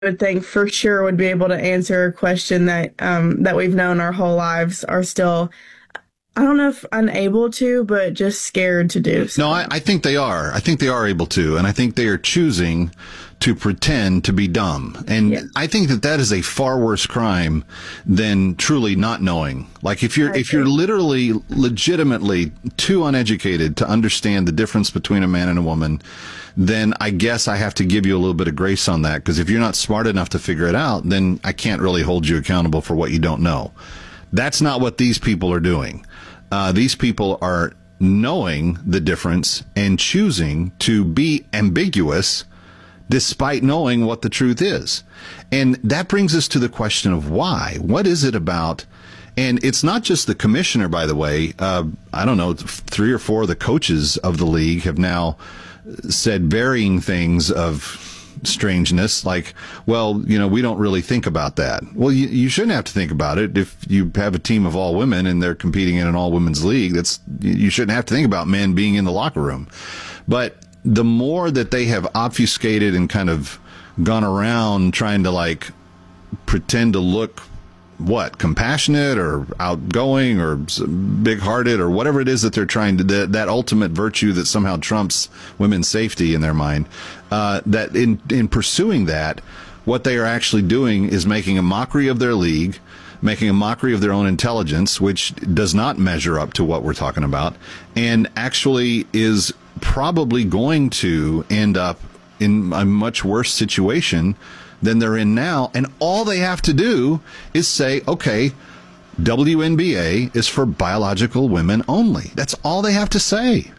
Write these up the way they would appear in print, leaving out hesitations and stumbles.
would think for sure would be able to answer a question that we've known our whole lives are still, I don't know if unable to, but just scared to do so. No, I think they are. I think they are able to, and I think they are choosing to pretend to be dumb. And Yeah. I think that is a far worse crime than truly not knowing. Like if you're literally legitimately too uneducated to understand the difference between a man and a woman, then I guess I have to give you a little bit of grace on that, because if you're not smart enough to figure it out, then I can't really hold you accountable for what you don't know. That's not what these people are doing. These people are knowing the difference and choosing to be ambiguous despite knowing what the truth is. And that brings us to the question of why. What is it about? And it's not just the commissioner, by the way. I don't know, 3 or 4 of the coaches of the league have now said varying things of strangeness, like, well, we don't really think about that. Well, you shouldn't have to think about it. If you have a team of all women and they're competing in an all women's league, you shouldn't have to think about men being in the locker room. But the more that they have obfuscated and kind of gone around trying to pretend to look compassionate or outgoing or big-hearted or whatever it is that they're trying to, that ultimate virtue that somehow trumps women's safety in their mind, that in pursuing that, what they are actually doing is making a mockery of their league, making a mockery of their own intelligence, which does not measure up to what we're talking about, and actually is probably going to end up in a much worse situation than they're in now. And all they have to do is say, okay, WNBA is for biological women only. That's all they have to say.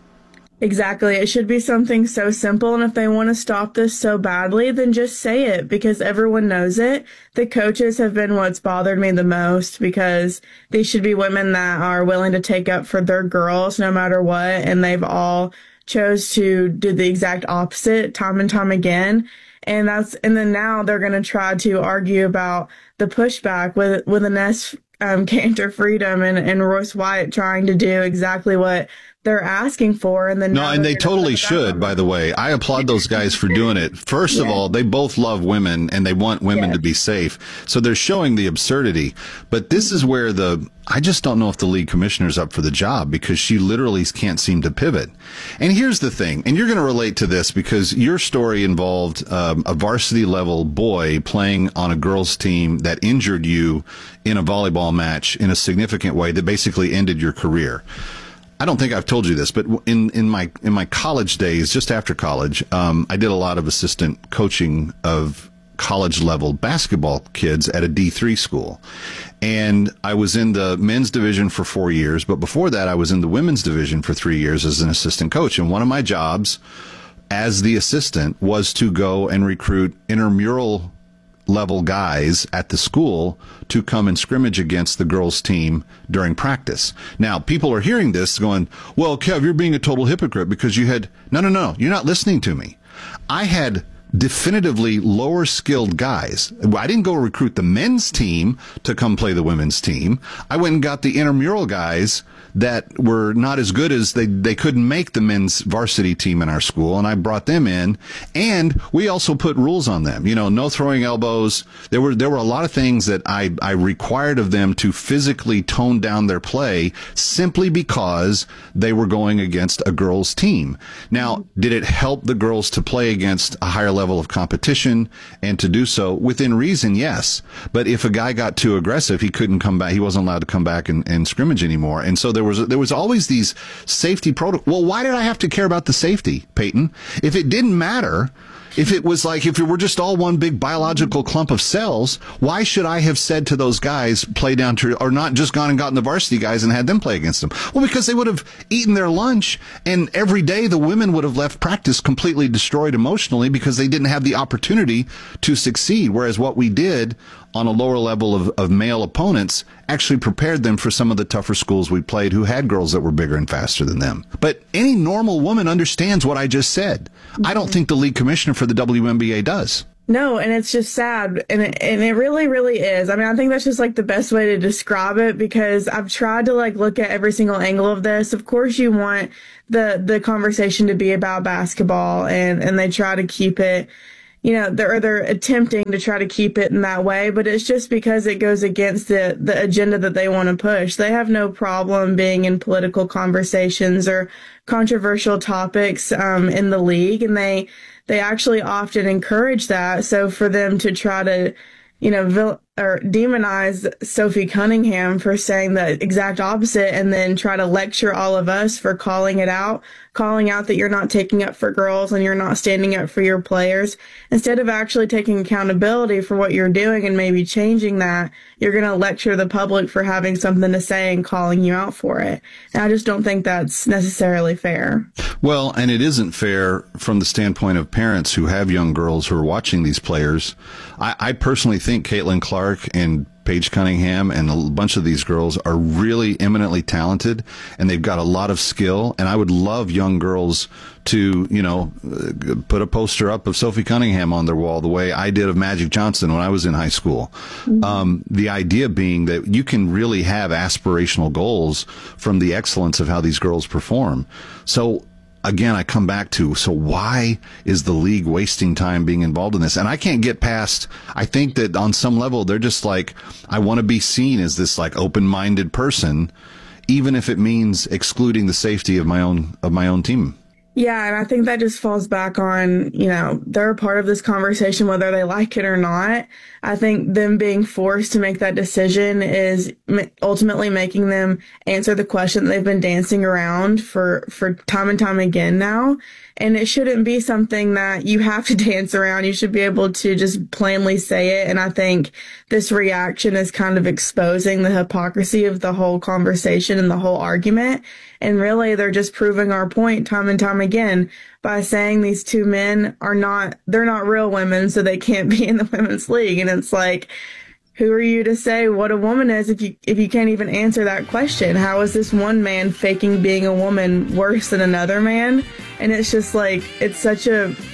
Exactly. It should be something so simple. And if they want to stop this so badly, then just say it, because everyone knows it. The coaches have been what's bothered me the most, because these should be women that are willing to take up for their girls no matter what. And they've all chose to do the exact opposite time and time again. And then now they're going to try to argue about the pushback with Ines Cantor Freedom and Royce White trying to do exactly what they're asking for. And then no, and they totally should, by the way. I applaud those guys for doing it. First of all, they both love women and they want women to be safe. So they're showing the absurdity. But this is where I just don't know if the league commissioner's up for the job, because she literally can't seem to pivot. And here's the thing, and you're going to relate to this because your story involved a varsity level boy playing on a girls team that injured you in a volleyball match in a significant way that basically ended your career. I don't think I've told you this, but in my college days, just after college, I did a lot of assistant coaching of college level basketball kids at a D3 school. And I was in the men's division for 4 years, but before that I was in the women's division for 3 years as an assistant coach. And one of my jobs as the assistant was to go and recruit intramural level guys at the school to come and scrimmage against the girls team during practice. Now, people are hearing this going, well, Kev, you're being a total hypocrite because you had, no, you're not listening to me. I had definitively lower skilled guys. I didn't go recruit the men's team to come play the women's team. I went and got the intramural guys that were not as good as they couldn't make the men's varsity team in our school, and I brought them in. And we also put rules on them. No throwing elbows. There were a lot of things that I required of them to physically tone down their play simply because they were going against a girls' team. Now, did it help the girls to play against a higher level of competition and to do so within reason? Yes. But if a guy got too aggressive, he couldn't come back. He wasn't allowed to come back and scrimmage anymore. And so there was always these safety protocols. Well, why did I have to care about the safety, Peyton? If it didn't matter, if it was like, if it were just all one big biological clump of cells, why should I have said to those guys, play down to, or not just gone and gotten the varsity guys and had them play against them? Well, because they would have eaten their lunch, and every day the women would have left practice completely destroyed emotionally because they didn't have the opportunity to succeed. Whereas what we did on a lower level of male opponents actually prepared them for some of the tougher schools we played who had girls that were bigger and faster than them. But any normal woman understands what I just said. I don't think the league commissioner for the WNBA does. No, and it's just sad. And it really, really is. I mean, I think that's just the best way to describe it, because I've tried to look at every single angle of this. Of course, you want the conversation to be about basketball, and they try to keep it they're attempting to try to keep it in that way, but it's just because it goes against the agenda that they want to push. They have no problem being in political conversations or controversial topics in the league, and they actually often encourage that. So for them to try to or demonize Sophie Cunningham for saying the exact opposite and then try to lecture all of us for calling out that you're not taking up for girls and you're not standing up for your players. Instead of actually taking accountability for what you're doing and maybe changing that, you're going to lecture the public for having something to say and calling you out for it. And I just don't think that's necessarily fair. Well, and it isn't fair from the standpoint of parents who have young girls who are watching these players. I personally think Caitlin Clark and Paige Cunningham and a bunch of these girls are really eminently talented, and they've got a lot of skill. And I would love young girls to, put a poster up of Sophie Cunningham on their wall the way I did of Magic Johnson when I was in high school. Mm-hmm. The idea being that you can really have aspirational goals from the excellence of how these girls perform. So again, I come back to, so why is the league wasting time being involved in this? And I can't get past, I think that on some level, they're just like, I want to be seen as this like open-minded person, even if it means excluding the safety of my own team. Yeah, and I think that just falls back on, they're a part of this conversation whether they like it or not. I think them being forced to make that decision is ultimately making them answer the question that they've been dancing around for time and time again now. And it shouldn't be something that you have to dance around. You should be able to just plainly say it. And I think this reaction is kind of exposing the hypocrisy of the whole conversation and the whole argument. And really, they're just proving our point time and time again by saying these two men they're not real women, so they can't be in the women's league. And it's like, who are you to say what a woman is if you can't even answer that question? How is this one man faking being a woman worse than another man? And it's just like, it's like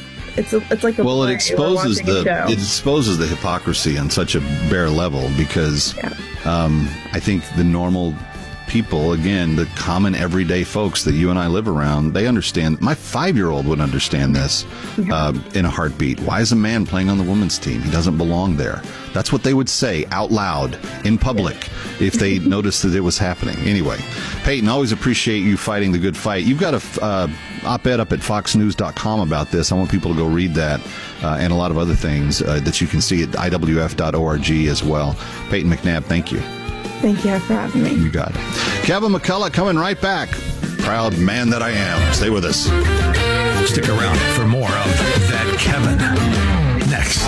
a well, it exposes the hypocrisy on such a bare level because I think the normal people, again, the common everyday folks that you and I live around, they understand. My 5-year-old would understand this in a heartbeat. Why is a man playing on the women's team? He doesn't belong there. That's what they would say out loud in public if they noticed that it was happening. Anyway, Peyton, always appreciate you fighting the good fight. You've got a op-ed up at foxnews.com about this. I want people to go read that and a lot of other things that you can see at iwf.org as well. Peyton McNabb, thank you. Thank you for having me. You got it. Kevin McCullough coming right back. Proud man that I am. Stay with us. Stick around for more of That Kevin next.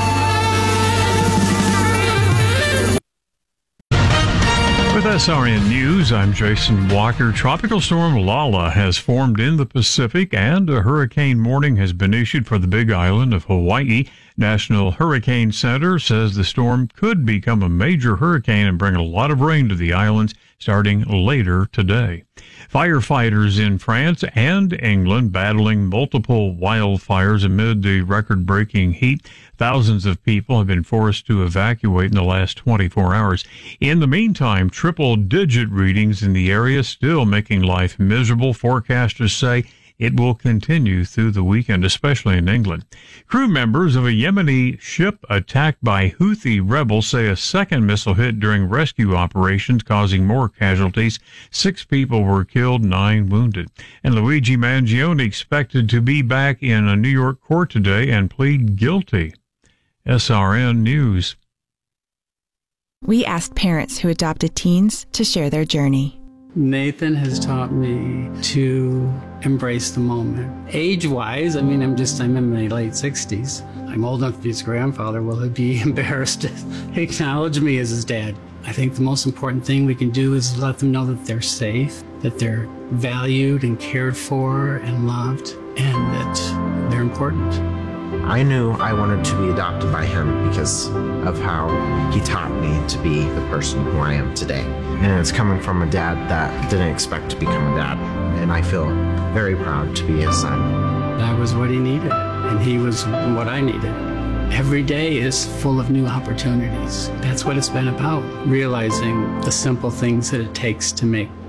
With SRN News, I'm Jason Walker. Tropical storm Lala has formed in the Pacific, and a hurricane warning has been issued for the Big Island of Hawaii. National Hurricane Center says the storm could become a major hurricane and bring a lot of rain to the islands starting later today. Firefighters in France and England battling multiple wildfires amid the record-breaking heat. Thousands of people have been forced to evacuate in the last 24 hours. In the meantime, triple-digit readings in the area still making life miserable. Forecasters say it will continue through the weekend, especially in England. Crew members of a Yemeni ship attacked by Houthi rebels say a second missile hit during rescue operations, causing more casualties. 6 people were killed, 9 wounded. And Luigi Mangione expected to be back in a New York court today and plead guilty. SRN News. We asked parents who adopted teens to share their journey. Nathan has taught me to embrace the moment. Age-wise, I'm in my late 60s. I'm old enough to be his grandfather. Will he be embarrassed to acknowledge me as his dad? I think the most important thing we can do is let them know that they're safe, that they're valued and cared for and loved, and that they're important. I knew I wanted to be adopted by him because of how he taught me to be the person who I am today. And it's coming from a dad that didn't expect to become a dad. And I feel very proud to be his son. That was what he needed, and he was what I needed. Every day is full of new opportunities. That's what it's been about, realizing the simple things that it takes to make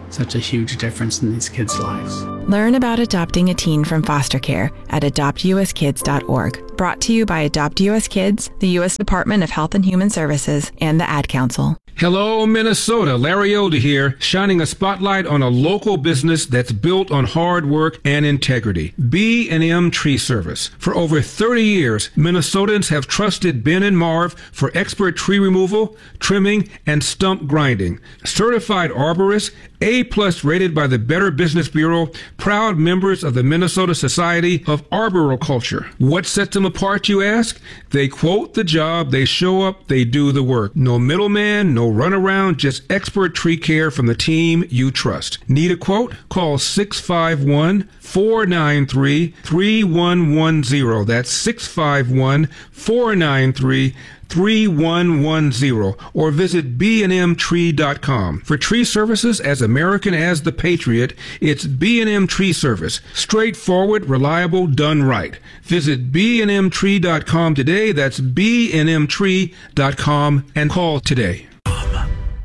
such a huge difference in these kids' lives. Learn about adopting a teen from foster care at adoptuskids.org. Brought to you by Adopt US Kids, the U.S. Department of Health and Human Services, and the Ad Council. Hello, Minnesota. Larry Older here, shining a spotlight on a local business that's built on hard work and integrity. B&M Tree Service. For over 30 years, Minnesotans have trusted Ben and Marv for expert tree removal, trimming, and stump grinding. Certified arborists, A+ rated by the Better Business Bureau, proud members of the Minnesota Society of Arboriculture. What sets them apart, you ask? They quote the job, they show up, they do the work. No middleman, no runaround, just expert tree care from the team you trust. Need a quote? Call 651-493-3110. That's 651-493-3110, or visit bnmtree.com. For tree services as American as the Patriot, it's B&M Tree Service. Straightforward, reliable, done right. Visit bnmtree.com today. That's bnmtree.com and call today.